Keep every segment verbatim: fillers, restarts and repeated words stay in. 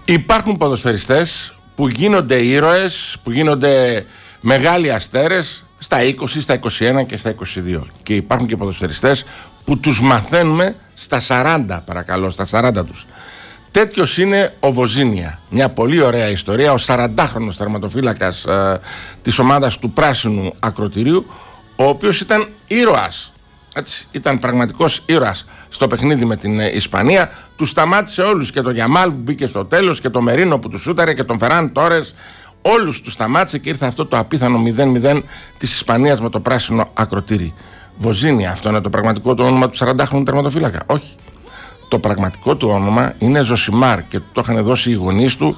Υπάρχουν ποδοσφαιριστές που γίνονται ήρωες, που γίνονται μεγάλοι αστέρες στα είκοσι, στα είκοσι ένα και στα είκοσι δύο. Και υπάρχουν και ποδοσφαιριστές που τους μαθαίνουμε στα σαράντα, παρακαλώ, στα σαράντα τους. Τέτοιος είναι ο Βοζίνια. Μια πολύ ωραία ιστορία. Ο σαραντάχρονος τερματοφύλακας ε, της ομάδας του Πράσινου Ακροτηρίου, ο οποίος ήταν ήρωας. Έτσι, ήταν πραγματικός ήρωας στο παιχνίδι με την ε, Ισπανία. Τους σταμάτησε όλους, και τον Γιαμάλ που μπήκε στο τέλος, και τον Μερίνο που του σούταρε, και τον Φεράν Τόρες. Όλους τους σταμάτησε και ήρθε αυτό το απίθανο μηδέν μηδέν της Ισπανίας με το Πράσινο Ακροτήρι. Βοζίνια, αυτό είναι το πραγματικό του όνομα του σαραντάχρονου τερματοφύλακα? Όχι. Το πραγματικό του όνομα είναι Ζωσιμάρ και το είχαν δώσει οι γονείς του,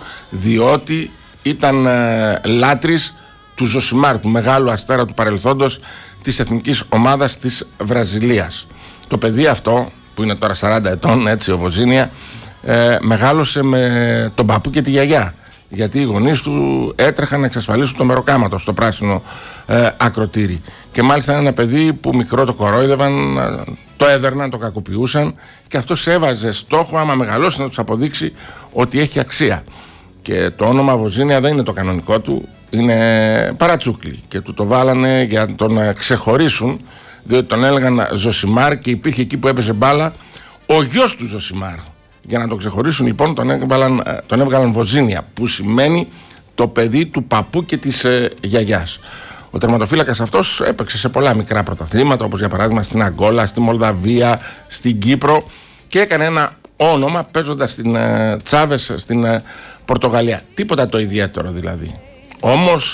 διότι ήταν ε, λάτρης του Ζωσιμάρ, του μεγάλου αστέρα του παρελθόντος της εθνικής ομάδας της Βραζιλίας. Το παιδί αυτό, που είναι τώρα σαράντα ετών, έτσι, ο Βοζίνια, ε, μεγάλωσε με τον παππού και τη γιαγιά, γιατί οι γονείς του έτρεχαν να εξασφαλίσουν το μεροκάματο στο Πράσινο ε, Ακροτήρι. Και μάλιστα είναι ένα παιδί που μικρό το κορόιδευαν, το έδερναν, το κακοποιούσαν, και αυτό έβαζε στόχο, άμα μεγαλώσει, να τους αποδείξει ότι έχει αξία. Και το όνομα Βοζίνια δεν είναι το κανονικό του, είναι παρατσούκλι, και του το βάλανε για να τον ξεχωρίσουν, διότι τον έλεγαν Ζωσιμάρ, και υπήρχε εκεί που έπαιζε μπάλα ο γιος του Ζωσιμάρ. Για να τον ξεχωρίσουν λοιπόν τον έβγαλαν, τον έβγαλαν Βοζίνια, που σημαίνει το παιδί του παππού και της ε, γιαγιάς. Ο τερματοφύλακας αυτός έπαιξε σε πολλά μικρά πρωταθλήματα, όπως για παράδειγμα στην Αγκόλα, στη Μολδαβία, στην Κύπρο, και έκανε ένα όνομα παίζοντας στην ε, Τσάβες στην ε, Πορτογαλία. Τίποτα το ιδιαίτερο δηλαδή. Όμως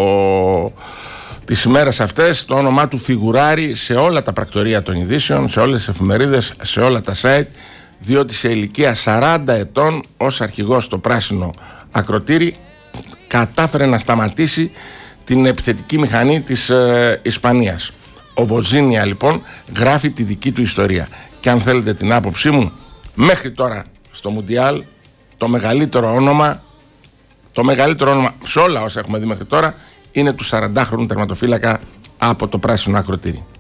από τις ημέρες αυτές το όνομά του φιγουράρει σε όλα τα πρακτορία των ειδήσεων, σε όλες τις εφημερίδες, σε όλα τα site, διότι σε ηλικία σαράντα ετών, ως αρχηγός στο Πράσινο Ακροτήρι, κατάφερε να σταματήσει την επιθετική μηχανή της ε, Ισπανίας. Ο Βοζίνια λοιπόν γράφει τη δική του ιστορία. Και αν θέλετε την άποψή μου, μέχρι τώρα στο Μουντιάλ το μεγαλύτερο όνομα, το μεγαλύτερο όνομα σε όλα όσα έχουμε δει μέχρι τώρα, είναι του σαραντάχρονου τερματοφύλακα από το Πράσινο Ακροτήρι.